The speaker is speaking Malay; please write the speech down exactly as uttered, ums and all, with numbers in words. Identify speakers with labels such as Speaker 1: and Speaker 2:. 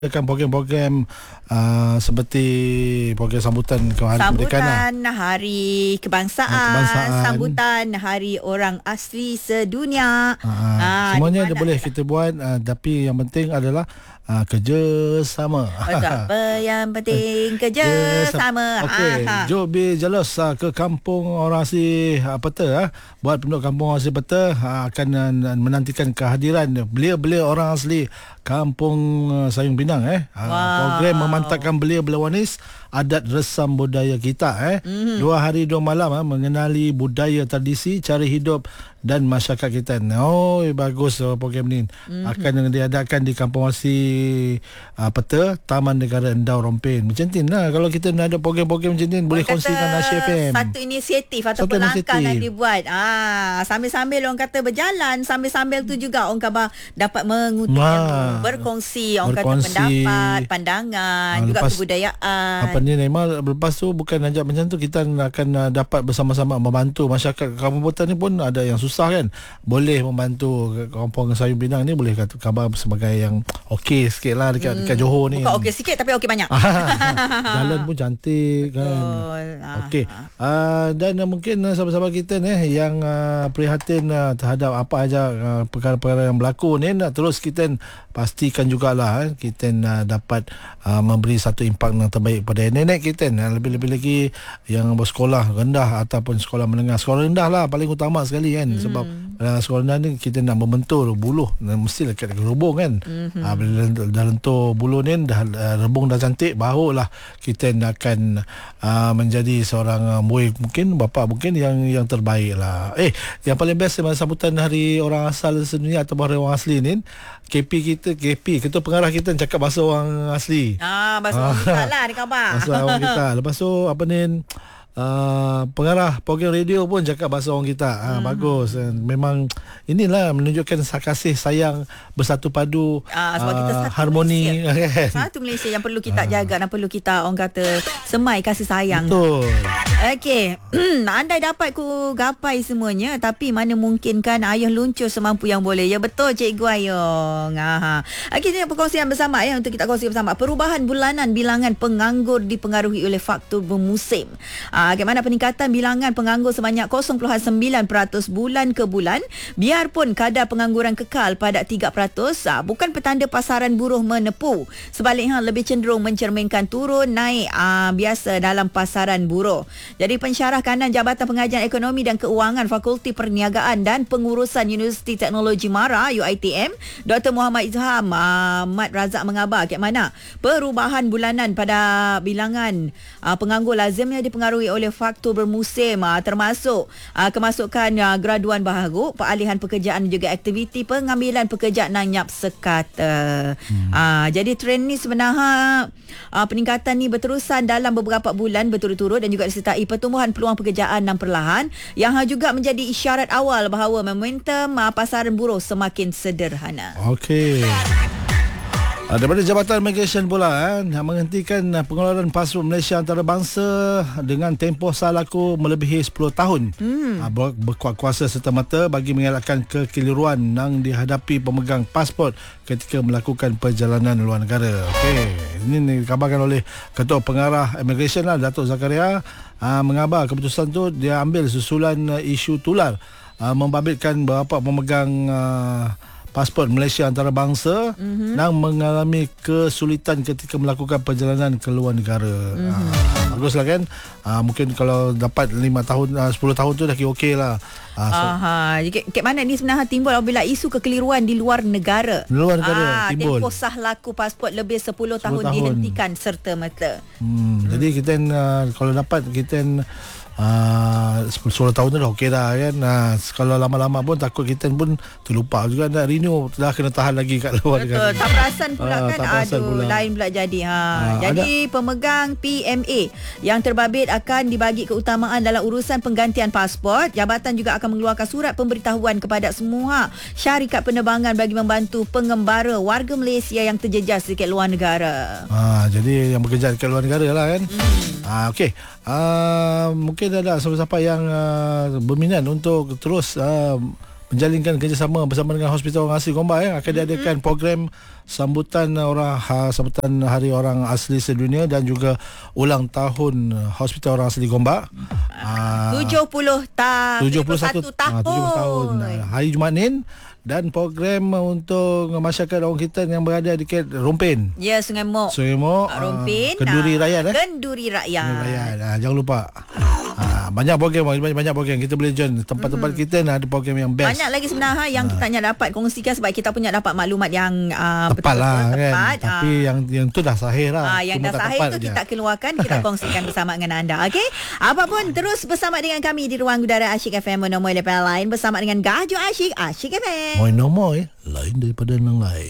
Speaker 1: Kan program-program uh, seperti program sambutan ke Hari Kemerdekaan,
Speaker 2: Sambutan Hari Kebangsaan,
Speaker 1: Kebangsaan.
Speaker 2: sambutan Hari Orang Asli Sedunia.
Speaker 1: uh,
Speaker 2: Ah,
Speaker 1: semuanya
Speaker 2: di
Speaker 1: dia
Speaker 2: mana
Speaker 1: boleh
Speaker 2: dah?
Speaker 1: kita buat, uh, tapi yang penting adalah uh, kerjasama.
Speaker 2: Betul apa yang penting kerjasama.
Speaker 1: Okey,
Speaker 2: Aha.
Speaker 1: jom be jelas uh, ke kampung orang asli uh, Peta. Uh, buat penduduk kampung orang asli Peta uh, akan uh, menantikan kehadiran belia-belia orang asli kampung uh, Sayung Pinang eh. Uh,
Speaker 2: Wow.
Speaker 1: Program memantapkan belia-belia wanis adat resam budaya kita eh. Mm-hmm. Dua hari dua malam uh, mengenali budaya tradisi, cara hidup dan masyarakat kita. Oh, bagus uh, program ni. Mm-hmm. Akan diadakan di kampung asli uh, Peta, Taman Negara Endau Rompin. Macam tu lah kalau kita nak ada program-program macam ni boleh
Speaker 2: Orang
Speaker 1: kongsikan
Speaker 2: kata
Speaker 1: Asia F M.
Speaker 2: Satu inisiatif ataupun
Speaker 1: Satu
Speaker 2: langkah
Speaker 1: inisiatif.
Speaker 2: nak dibuat. Ah, sambil-sambil orang kata berjalan, sambil-sambil tu juga orang kata dapat mengutip
Speaker 1: Wah.
Speaker 2: ilmu, berkongsi, orang
Speaker 1: Berkongsi.
Speaker 2: kata pendapat, pandangan,
Speaker 1: Ah,
Speaker 2: juga
Speaker 1: lepas-
Speaker 2: kebudayaan.
Speaker 1: Apa ni Naimah, lepas tu bukan ajak macam tu, kita akan uh, dapat bersama-sama membantu masyarakat kampung Peta ni. Pun ada yang susah kan, boleh membantu kampung Sayung Pinang ni, boleh kata khabar sebagai yang okey sikit lah dekat, hmm. dekat Johor ni.
Speaker 2: Bukan okey sikit tapi okey banyak.
Speaker 1: Jalan pun cantik kan.
Speaker 2: Betul. Ah.
Speaker 1: Okey. Uh, dan uh, mungkin uh, sahabat-sahabat kita ni yang uh, prihatin uh, terhadap apa aja uh, perkara-perkara yang berlaku ni, uh, terus kita pastikan jugalah uh, kita uh, dapat uh, memberi satu impak yang terbaik pada nenek kita, uh, lebih-lebih lagi yang bersekolah rendah ataupun sekolah menengah. Sekolah rendah lah paling utama sekali kan, hmm. sebab uh, sekolah rendah ni kita nak membentur buluh, uh, mesti dekat rebung kan. Hmm. Uh, bila dah lentur buluh ni, dah uh, rebung dah cantik, barulah kita akan uh, menjadi seorang uh, murid, mungkin bapa mungkin yang yang terbaik lah. Eh, yang paling best masa sambutan Hari Orang Asal Sedunia atau Hari Orang Asli ni, K P kita, K P ketua pengarah kita cakap bahasa orang asli.
Speaker 2: Ah, bahasa orang kita lah di khabar.
Speaker 1: Bahasa orang kita. Lepas tu apa ni, Uh, pengarah program radio pun cakap bahasa orang kita. Ah, hmm. Bagus. Memang inilah menunjukkan kasih sayang bersatu padu,
Speaker 2: Ah, sebab kita
Speaker 1: uh,
Speaker 2: satu
Speaker 1: harmoni kan.
Speaker 2: Satu Malaysia yang perlu kita jaga dan perlu kita orang kata semai kasih sayang.
Speaker 1: Betul.
Speaker 2: Okey, andai dapat ku gapai semuanya, tapi mana mungkin kan ayah luncur semampu yang boleh. Ya betul Cikgu Ayong. Aha. Okey, ini perkongsian bersama ya, untuk kita kongsi bersama. Perubahan bulanan bilangan penganggur dipengaruhi oleh faktor bermusim. Ah, bagaimana peningkatan bilangan penganggur sebanyak kosong perpuluhan sembilan peratus bulan ke bulan, biarpun kadar pengangguran kekal pada tiga peratus, ah, bukan petanda pasaran buruh menepu. Sebaliknya lebih cenderung mencerminkan turun naik ah, biasa dalam pasaran buruh. Jadi pensyarah kanan Jabatan Pengajian Ekonomi dan Keuangan Fakulti Perniagaan dan Pengurusan Universiti Teknologi MARA U I T M, Doktor Muhammad Izham Ahmad Razak mengabar ke mana perubahan bulanan pada bilangan uh, penganggur lazimnya dipengaruhi oleh faktor bermusim, uh, termasuk uh, kemasukan uh, graduan baharu, peralihan pekerjaan dan juga aktiviti pengambilan pekerja nanyap sekata. Hmm. Uh, jadi trend ni sebenarnya uh, peningkatan ni berterusan dalam beberapa bulan berturut-turut dan juga disertai pertumbuhan peluang pekerjaan dan perlahan, yang juga menjadi isyarat awal bahawa momentum uh, pasaran buruh semakin sederhana.
Speaker 1: Okey. Uh, daripada Jabatan Immigration pula eh, menghentikan uh, pengeluaran pasport Malaysia antarabangsa dengan tempoh salaku melebihi sepuluh tahun. Hmm. Uh, ber- berkuat kuasa serta-merta bagi mengelakkan kekeliruan yang dihadapi pemegang pasport ketika melakukan perjalanan luar negara. Okey, ini dikabarkan oleh Ketua Pengarah Immigration lah, Datuk Zakaria, uh, mengabar keputusan tu dia ambil susulan uh, isu tular uh, membabitkan beberapa pemegang uh, pasport Malaysia antarabangsa mm-hmm. yang mengalami kesulitan ketika melakukan perjalanan ke luar negara. Mm-hmm. Ha, baguslah kan? Ha, mungkin kalau dapat lima tahun, sepuluh tahun tu dah kira okey lah. Ha, so,
Speaker 2: Aha, ke, ke mana ni sebenarnya timbul apabila isu kekeliruan di luar negara.
Speaker 1: Di luar negara
Speaker 2: ah,
Speaker 1: timbul.
Speaker 2: Tempoh sah laku pasport lebih sepuluh,
Speaker 1: sepuluh
Speaker 2: tahun,
Speaker 1: tahun
Speaker 2: dihentikan serta-merta.
Speaker 1: Hmm, hmm. Jadi kita uh, kalau dapat kita Uh, sepuluh tahun tu dah okey dah kan. uh, Kalau lama-lama pun takut kita pun terlupa juga nak renew, dah kena tahan lagi kat luar negara.
Speaker 2: Betul, tak perasan pula
Speaker 1: uh,
Speaker 2: kan.
Speaker 1: perasan
Speaker 2: Aduh,
Speaker 1: pula.
Speaker 2: lain pula jadi ha.
Speaker 1: Uh,
Speaker 2: Jadi ada pemegang P M A yang terbabit akan dibagi keutamaan dalam urusan penggantian pasport. Jabatan juga akan mengeluarkan surat pemberitahuan kepada semua syarikat penerbangan bagi membantu pengembara warga Malaysia yang terjejas dekat luar negara.
Speaker 1: uh, Jadi yang bekerja dekat luar negara lah kan. hmm. uh, Okey, uh, mungkin ada siapa-siapa yang uh, berminat untuk terus uh, menjalinkan kerjasama bersama dengan Hospital Orang Asli Gombak ya. Akan diadakan mm-hmm. program sambutan orang ha, sambutan Hari Orang Asli Sedunia dan juga ulang tahun Hospital Orang Asli Gombak.
Speaker 2: Uh, tujuh puluh tahun
Speaker 1: tujuh puluh satu
Speaker 2: tahun.
Speaker 1: Uh, tujuh puluh tahun. Uh, hari Jumaat dan program untuk masyarakat orang kita yang berada di Rompin.
Speaker 2: Ya, Sungai Mok.
Speaker 1: Sungai Mok.
Speaker 2: Rompin.
Speaker 1: Uh, Kenduri
Speaker 2: nah,
Speaker 1: Rakyat eh.
Speaker 2: Kenduri Rakyat.
Speaker 1: Kenduri Rakyat. Uh, jangan lupa. Uh, banyak program, banyak banyak program kita boleh join. Tempat-tempat mm-hmm. kita nah, ada program yang best.
Speaker 2: Banyak lagi sebenarnya yang uh. kita nak dapat kongsikan sebab kita punya dapat maklumat yang uh,
Speaker 1: tepat
Speaker 2: betul-betul
Speaker 1: lah,
Speaker 2: tepat.
Speaker 1: Kan? Tapi uh. yang yang tu dah sahih lah.
Speaker 2: Uh, yang dah sahih tu kita keluarkan, kita kongsikan bersama dengan anda. Okey. Apapun terus bersama dengan kami di Ruang Udara Asyik F M Monomoy Lepas Lain bersama dengan Gaju Asyik Asyik F M.
Speaker 1: Moy no moy lain daripada yang lain.